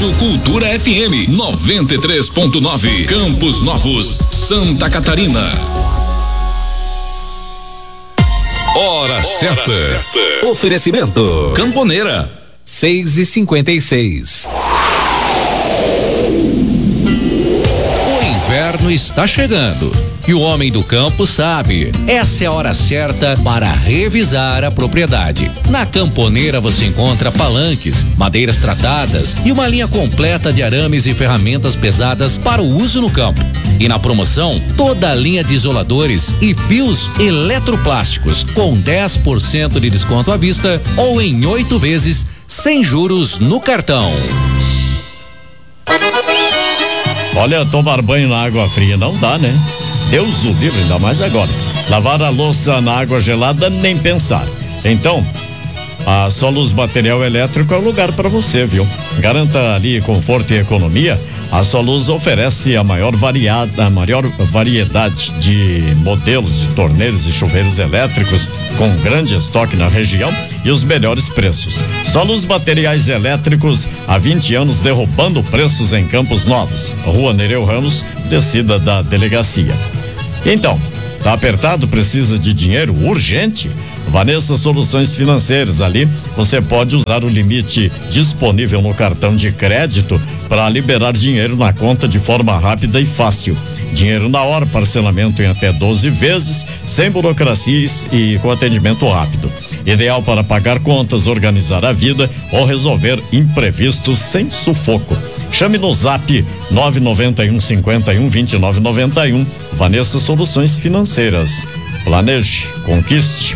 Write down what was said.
Rádio Cultura FM 93.9, Campos Novos, Santa Catarina. Hora certa. Oferecimento Camponeira 6:56. O inverno está chegando e o homem do campo sabe. Essa é a hora certa para revisar a propriedade. Na Camponeira você encontra palanques, madeiras tratadas e uma linha completa de arames e ferramentas pesadas para o uso no campo. E na promoção, toda a linha de isoladores e fios eletroplásticos com 10% de desconto à vista ou em 8 vezes sem juros no cartão. Olha, tomar banho na água fria não dá, né? Deus o livre, ainda mais agora. Lavar a louça na água gelada, nem pensar. Então, a Soluz Material Elétrico é o lugar para você, viu? Garanta ali conforto e economia. A Soluz oferece a maior variedade de modelos de torneiras e chuveiros elétricos com grande estoque na região e os melhores preços. Soluz Materiais Elétricos, há 20 anos derrubando preços em Campos Novos. Rua Nereu Ramos, descida da delegacia. Então, tá apertado? Precisa de dinheiro urgente? Vanessa Soluções Financeiras, ali você pode usar o limite disponível no cartão de crédito para liberar dinheiro na conta de forma rápida e fácil. Dinheiro na hora, parcelamento em até 12 vezes, sem burocracias e com atendimento rápido. Ideal para pagar contas, organizar a vida ou resolver imprevistos sem sufoco. Chame no Zap 991 51 29 91. Vanessa Soluções Financeiras. Planeje, conquiste.